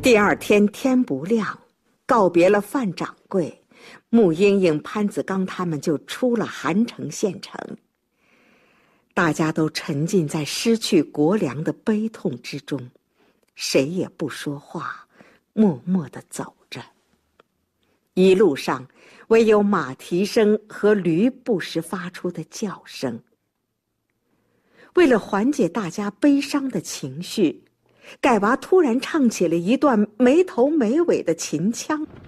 第二天天不亮，告别了范掌柜，穆莺莺、潘子刚他们就出了韩城县城。大家都沉浸在失去国粮的悲痛之中，谁也不说话，默默地走着。一路上，唯有马蹄声和驴不时发出的叫声。为了缓解大家悲伤的情绪，盖娃突然唱起了一段没头没尾的秦腔。